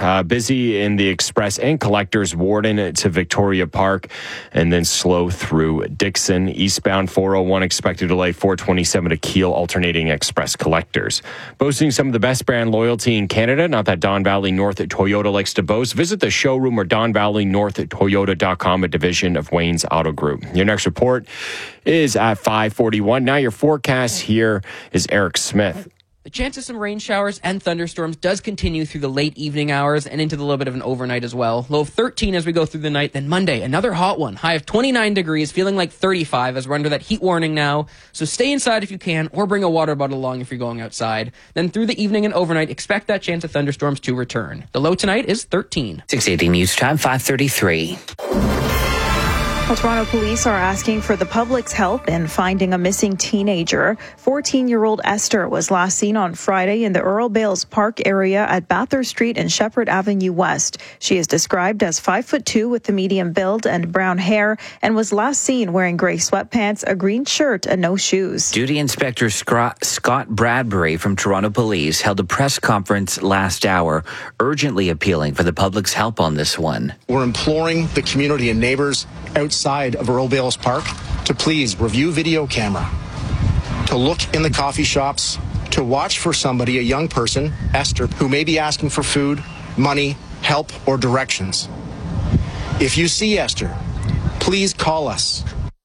Uh, busy in the Express and Collectors, Warden to Victoria Park, and then slow through Dixon. Eastbound four oh one expected delay four twenty-seven to Kiel, alternating Express Collectors. Boasting some of the best brand loyalty in Canada, not that Don Valley North Toyota likes to boast. Visit the showroom or Don Valley North Toyota dot com, a division of Wayne's Auto Group. Your next report is at five forty-one. Now your forecast here is Eric Smith. The chance of some rain showers and thunderstorms does continue through the late evening hours and into the little bit of an overnight as well. Low of thirteen as we go through the night. Then Monday, another hot one. High of twenty-nine degrees, feeling like thirty-five as we're under that heat warning now. So stay inside if you can, or bring a water bottle along if you're going outside. Then through the evening and overnight, expect that chance of thunderstorms to return. The low tonight is thirteen. six eighty News Time, five thirty-three. Well, Toronto police are asking for the public's help in finding a missing teenager. fourteen-year-old Esther was last seen on Friday in the Earl Bales Park area at Bathurst Street and Shepherd Avenue West. She is described as five foot two with a medium build and brown hair and was last seen wearing gray sweatpants, a green shirt, and no shoes. Duty Inspector Scott Bradbury from Toronto Police held a press conference last hour, urgently appealing for the public's help on this one. We're imploring the community and neighbors outside of Earl Bales Park to please review video camera, to look in the coffee shops, to watch for somebody, a young person, Esther, who may be asking for food, money, help, or directions. If you see Esther, please call us.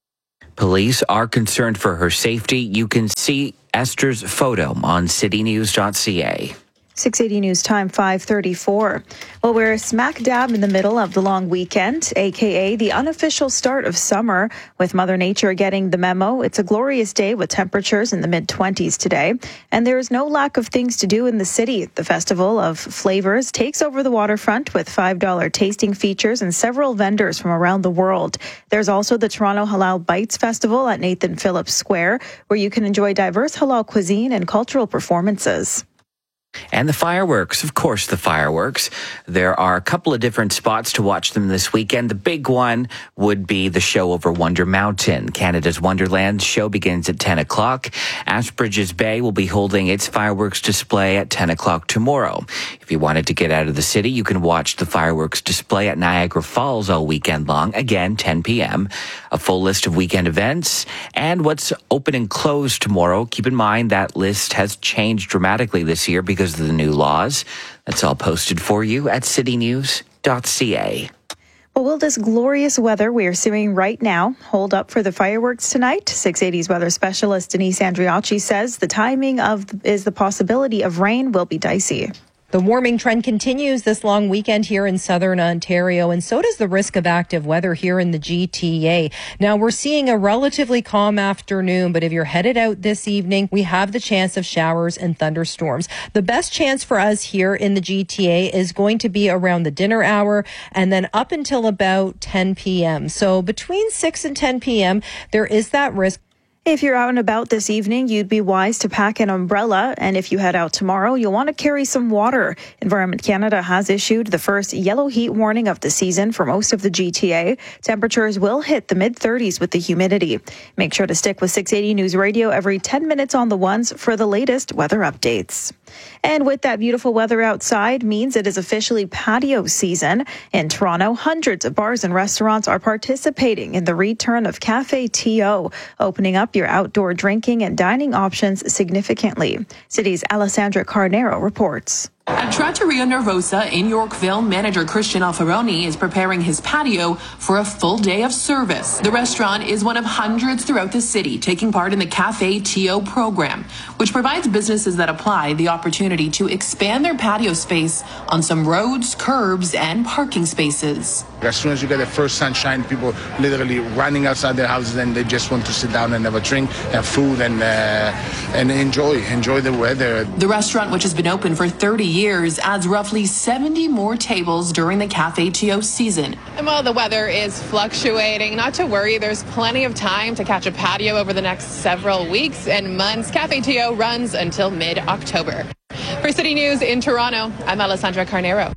Police are concerned for her safety. You can see Esther's photo on city news dot c a. six eighty News Time, five thirty-four. Well, we're smack dab in the middle of the long weekend, a k a the unofficial start of summer, with Mother Nature getting the memo. It's a glorious day with temperatures in the mid-twenties today, and there is no lack of things to do in the city. The Festival of Flavors takes over the waterfront with five dollar tasting features and several vendors from around the world. There's also the Toronto Halal Bites Festival at Nathan Phillips Square, where you can enjoy diverse halal cuisine and cultural performances. And the fireworks, of course, the fireworks. There are a couple of different spots to watch them this weekend. The big one would be the show over Wonder Mountain. Canada's Wonderland show begins at ten o'clock. Ashbridges Bay will be holding its fireworks display at ten o'clock tomorrow. If you wanted to get out of the city, you can watch the fireworks display at Niagara Falls all weekend long, again, ten p.m. A full list of weekend events and what's open and closed tomorrow. Keep in mind that list has changed dramatically this year because of the new laws. That's all posted for you at city news dot c a. Well, will this glorious weather we are seeing right now hold up for the fireworks tonight? six eighty's weather specialist Denise Andriacci says the timing of is the possibility of rain will be dicey. The warming trend continues this long weekend here in southern Ontario, and so does the risk of active weather here in the G T A. Now, we're seeing a relatively calm afternoon, but if you're headed out this evening, we have the chance of showers and thunderstorms. The best chance for us here in the G T A is going to be around the dinner hour and then up until about ten p.m. So between six and ten p.m., there is that risk. If you're out and about this evening, you'd be wise to pack an umbrella. And if you head out tomorrow, you'll want to carry some water. Environment Canada has issued the first yellow heat warning of the season for most of the G T A. Temperatures will hit the mid-thirties with the humidity. Make sure to stick with six eighty News Radio every ten minutes on the ones for the latest weather updates. And with that beautiful weather outside means it is officially patio season. In Toronto, hundreds of bars and restaurants are participating in the return of Cafe T O, opening up your outdoor drinking and dining options significantly. City's Alessandra Carnero reports. At Trattoria Nervosa in Yorkville, manager Christian Alfaroni is preparing his patio for a full day of service. The restaurant is one of hundreds throughout the city taking part in the Cafe T O program, which provides businesses that apply the opportunity to expand their patio space on some roads, curbs, and parking spaces. As soon as you get the first sunshine, people literally running outside their houses and they just want to sit down and have a drink, have food, and uh, and enjoy enjoy the weather. The restaurant, which has been open for thirty years, adds roughly seventy more tables during the Cafe T O season. And while the weather is fluctuating, not to worry, there's plenty of time to catch a patio over the next several weeks and months. Cafe T O runs until mid-October. For City News in Toronto, I'm Alessandra Carnero.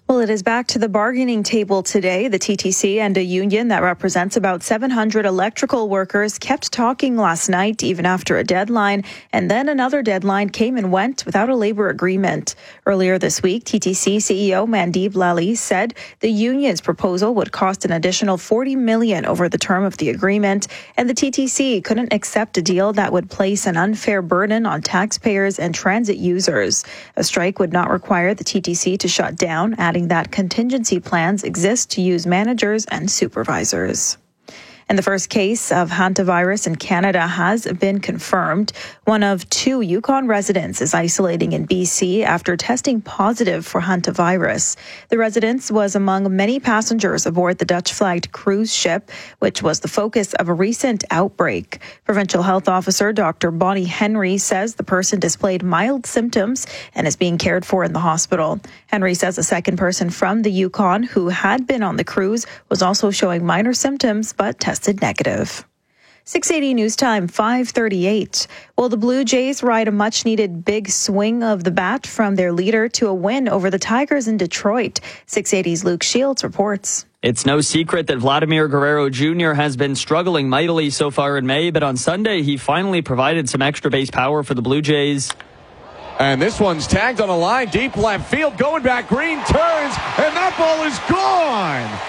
Well, it is back to the bargaining table today. The T T C and a union that represents about seven hundred electrical workers kept talking last night, even after a deadline, and then another deadline came and went without a labor agreement. Earlier this week, T T C C E O Mandeep Lally said the union's proposal would cost an additional forty million dollars over the term of the agreement, and the T T C couldn't accept a deal that would place an unfair burden on taxpayers and transit users. A strike would not require the T T C to shut down, adding that contingency plans exist to use managers and supervisors. And the first case of hantavirus in Canada has been confirmed. One of two Yukon residents is isolating in B C after testing positive for hantavirus. The resident was among many passengers aboard the Dutch-flagged cruise ship, which was the focus of a recent outbreak. Provincial Health Officer Doctor Bonnie Henry says the person displayed mild symptoms and is being cared for in the hospital. Henry says a second person from the Yukon who had been on the cruise was also showing minor symptoms but tested negative. six eighty News Time, five thirty-eight. Well, the Blue Jays ride a much-needed big swing of the bat from their leader to a win over the Tigers in Detroit. six eighty's Luke Shields reports. It's no secret that Vladimir Guerrero Junior has been struggling mightily so far in May, but on Sunday he finally provided some extra base power for the Blue Jays. And this one's tagged on a line, deep left field, going back, Green turns, and that ball is gone!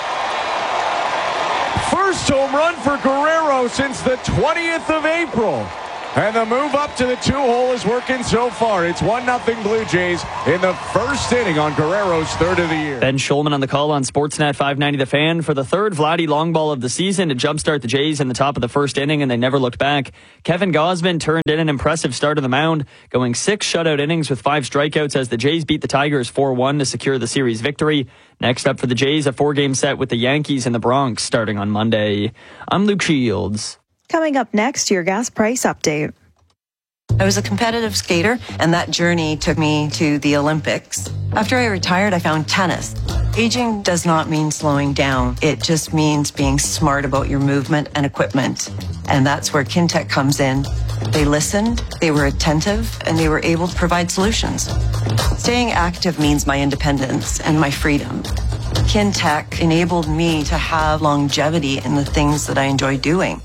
First home run for Guerrero since the twentieth of April. And the move up to the two-hole is working so far. It's one nothing Blue Jays in the first inning on Guerrero's third of the year. Ben Schulman on the call on Sportsnet five ninety The Fan for the third Vladdy long ball of the season to jumpstart the Jays in the top of the first inning, and they never looked back. Kevin Gausman turned in an impressive start of the mound, going six shutout innings with five strikeouts as the Jays beat the Tigers four one to secure the series victory. Next up for the Jays, a four-game set with the Yankees in the Bronx starting on Monday. I'm Luke Shields. Coming up next, your gas price update. I was a competitive skater, and that journey took me to the Olympics. After I retired, I found tennis. Aging does not mean slowing down. It just means being smart about your movement and equipment. And that's where Kintec comes in. They listened, they were attentive, and they were able to provide solutions. Staying active means my independence and my freedom. Kintec enabled me to have longevity in the things that I enjoy doing.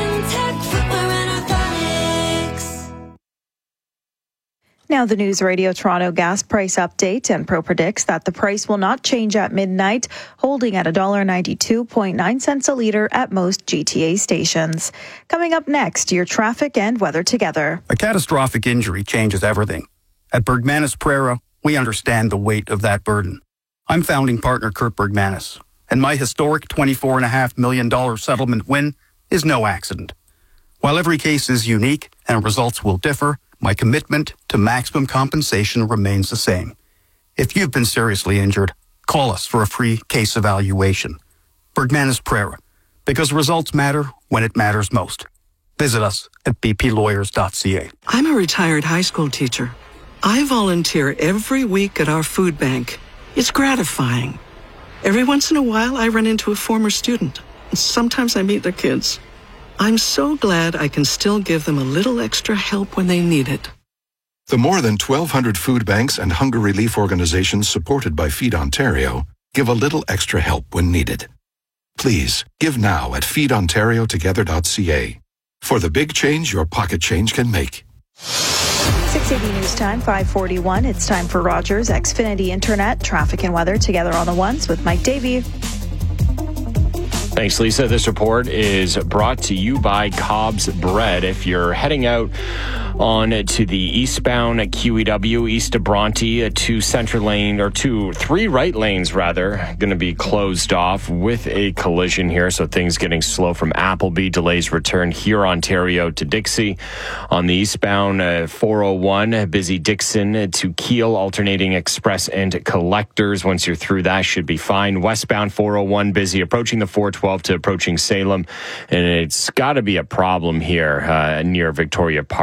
Now the News Radio Toronto gas price update, and Pro predicts that the price will not change at midnight, holding at one dollar ninety-two point nine cents a litre at most G T A stations. Coming up next, your traffic and weather together. A catastrophic injury changes everything. At Bergmanis Prera, we understand the weight of that burden. I'm founding partner Kurt Bergmanis, and my historic twenty-four point five million dollars settlement win is no accident. While every case is unique and results will differ, my commitment to maximum compensation remains the same. If you've been seriously injured, call us for a free case evaluation. Bergmanis Prera, because results matter when it matters most. Visit us at b p lawyers dot c a. I'm a retired high school teacher. I volunteer every week at our food bank. It's gratifying. Every once in a while, I run into a former student. Sometimes I meet their kids. I'm so glad I can still give them a little extra help when they need it. The more than twelve hundred food banks and hunger relief organizations supported by Feed Ontario give a little extra help when needed. Please, give now at feed ontario together dot c a for the big change your pocket change can make. six eighty News Time, five forty-one. It's time for Rogers Xfinity Internet, traffic and weather together on the ones with Mike Davey. Thanks, Lisa. This report is brought to you by Cobb's Bread. If you're heading out on to the eastbound Q E W, east of Bronte, two center lane, or two, three right lanes rather, going to be closed off with a collision here. So things getting slow from Appleby. Delays return here, Ontario to Dixie. On the eastbound uh, four oh one, busy Dixon to Kiel, alternating express and collectors. Once you're through, that should be fine. Westbound four oh one, busy approaching the four twelve to approaching Salem. And it's got to be a problem here uh, near Victoria Park heading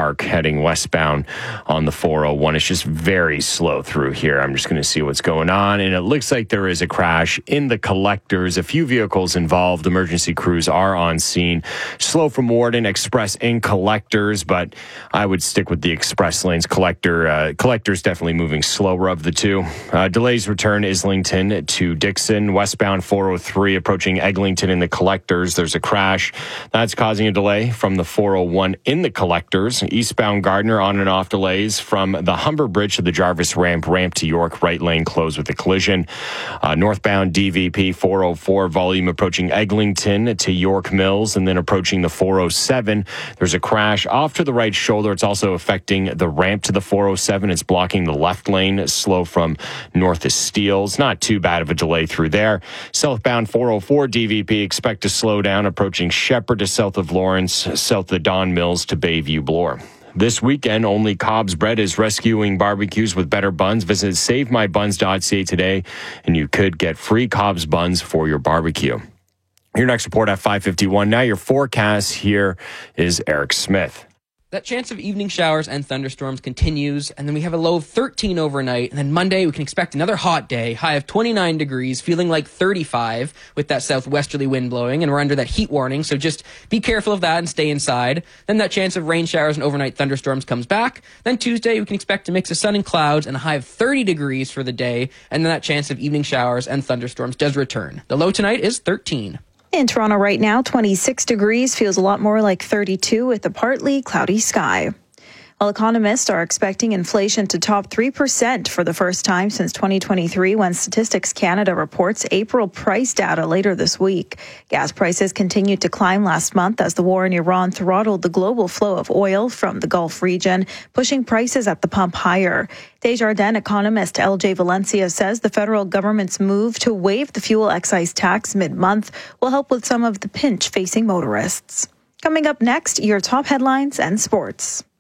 heading westbound on the four oh one. It's just very slow through here. I'm just going to see what's going on. And it looks like there is a crash in the collectors. A few vehicles involved. Emergency crews are on scene. Slow from Warden, Express and collectors, but I would stick with the express lanes. Collector, uh, collectors definitely moving slower of the two. Uh, delays return Islington to Dixon. Westbound four oh three approaching Eglinton in the collectors. There's a crash. That's causing a delay from the four oh one in the collectors. Eastbound Gardner on and off delays from the Humber Bridge to the Jarvis ramp, ramp to York, right lane closed with a collision. Uh, northbound D V P four oh four volume approaching Eglinton to York Mills and then approaching the four oh seven. There's a crash off to the right shoulder. It's also affecting the ramp to the four oh seven. It's blocking the left lane, slow from north of Steeles. Not too bad of a delay through there. Southbound four oh four D V P, expect to slow down approaching Shepherd to south of Lawrence, south of Don Mills to Bayview Bloor. This weekend, only Cobb's Bread is rescuing barbecues with better buns. Visit save my buns dot c a today, and you could get free Cobb's buns for your barbecue. Your next report at five fifty-one. Now your forecast here is Eric Smith. That chance of evening showers and thunderstorms continues, and then we have a low of thirteen overnight, and then Monday we can expect another hot day, high of twenty-nine degrees, feeling like thirty-five with that southwesterly wind blowing, and we're under that heat warning, so just be careful of that and stay inside. Then that chance of rain showers and overnight thunderstorms comes back. Then Tuesday we can expect a mix of sun and clouds and a high of thirty degrees for the day, and then that chance of evening showers and thunderstorms does return. The low tonight is thirteen. In Toronto right now, twenty-six degrees, feels a lot more like thirty-two with a partly cloudy sky. Well, economists are expecting inflation to top three percent for the first time since twenty twenty-three when Statistics Canada reports April price data later this week. Gas prices continued to climb last month as the war in Iran throttled the global flow of oil from the Gulf region, pushing prices at the pump higher. Desjardins economist L J Valencia says the federal government's move to waive the fuel excise tax mid-month will help with some of the pinch facing motorists. Coming up next, your top headlines and sports.